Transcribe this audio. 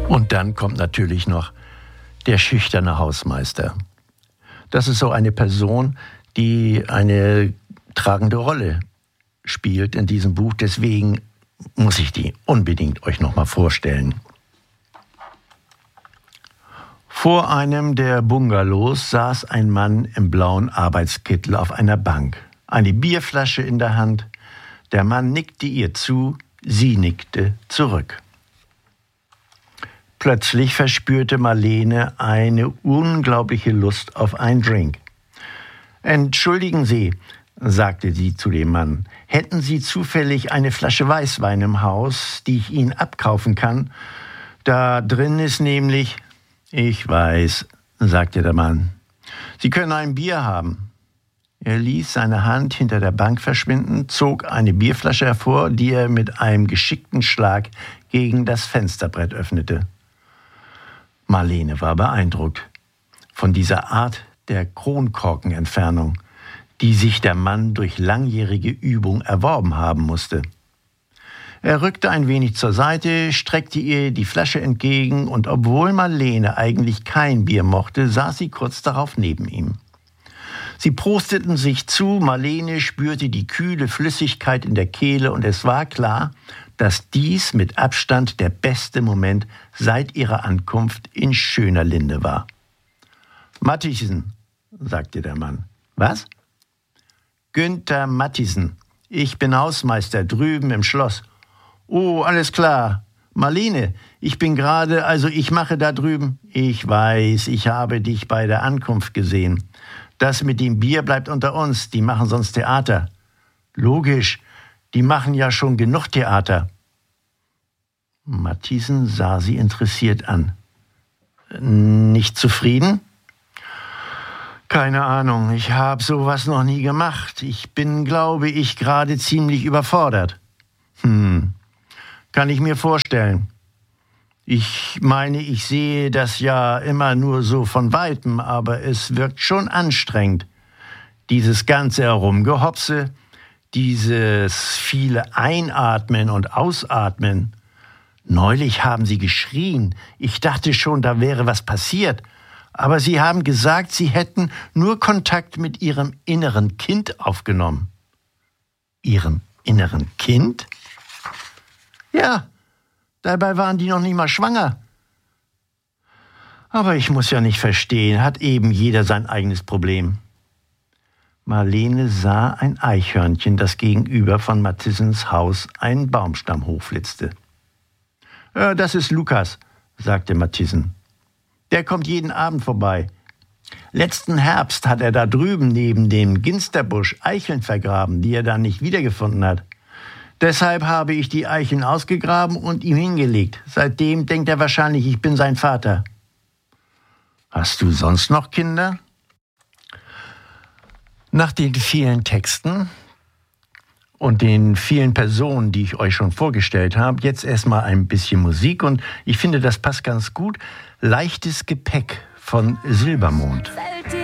Und dann kommt natürlich noch der schüchterne Hausmeister. Das ist so eine Person, die eine tragende Rolle spielt in diesem Buch. Deswegen muss ich die unbedingt euch noch mal vorstellen. Vor einem der Bungalows saß ein Mann im blauen Arbeitskittel auf einer Bank. Eine Bierflasche in der Hand. Der Mann nickte ihr zu, sie nickte zurück. Plötzlich verspürte Marlene eine unglaubliche Lust auf einen Drink. »Entschuldigen Sie«, sagte sie zu dem Mann, »hätten Sie zufällig eine Flasche Weißwein im Haus, die ich Ihnen abkaufen kann? Da drin ist nämlich...« »Ich weiß«, sagte der Mann. »Sie können ein Bier haben.« Er ließ seine Hand hinter der Bank verschwinden, zog eine Bierflasche hervor, die er mit einem geschickten Schlag gegen das Fensterbrett öffnete. Marlene war beeindruckt von dieser Art der Kronkorkenentfernung, die sich der Mann durch langjährige Übung erworben haben musste. Er rückte ein wenig zur Seite, streckte ihr die Flasche entgegen und obwohl Marlene eigentlich kein Bier mochte, saß sie kurz darauf neben ihm. Sie prosteten sich zu, Marlene spürte die kühle Flüssigkeit in der Kehle und es war klar, dass dies mit Abstand der beste Moment seit ihrer Ankunft in Schöner Linde war. »Matthiessen«, sagte der Mann. »Was?« »Günther Matthiessen. Ich bin Hausmeister drüben im Schloss.« »Oh, alles klar. Marlene, ich mache da drüben.« »Ich weiß, ich habe dich bei der Ankunft gesehen. Das mit dem Bier bleibt unter uns, die machen sonst Theater.« »Logisch, die machen ja schon genug Theater.« Matthiessen sah sie interessiert an. »Nicht zufrieden?« »Keine Ahnung, ich habe sowas noch nie gemacht. Ich bin, glaube ich, gerade ziemlich überfordert.« Kann ich mir vorstellen. Ich meine, ich sehe das ja immer nur so von Weitem, aber es wirkt schon anstrengend. Dieses ganze Herumgehopse, dieses viele Einatmen und Ausatmen. Neulich haben Sie geschrien. Ich dachte schon, da wäre was passiert. Aber Sie haben gesagt, Sie hätten nur Kontakt mit Ihrem inneren Kind aufgenommen. Ihrem inneren Kind? Ja, dabei waren die noch nicht mal schwanger. Aber ich muss ja nicht verstehen, hat eben jeder sein eigenes Problem. Marlene sah ein Eichhörnchen, das gegenüber von Matthissens Haus einen Baumstamm hochflitzte. »Das ist Lukas«, sagte Matthiessen. »Der kommt jeden Abend vorbei. Letzten Herbst hat er da drüben neben dem Ginsterbusch Eicheln vergraben, die er dann nicht wiedergefunden hat. Deshalb habe ich die Eicheln ausgegraben und ihm hingelegt. Seitdem denkt er wahrscheinlich, ich bin sein Vater.« »Hast du sonst noch Kinder?« Nach den vielen Texten und den vielen Personen, die ich euch schon vorgestellt habe, jetzt erstmal ein bisschen Musik und ich finde, das passt ganz gut. Leichtes Gepäck von Silbermond.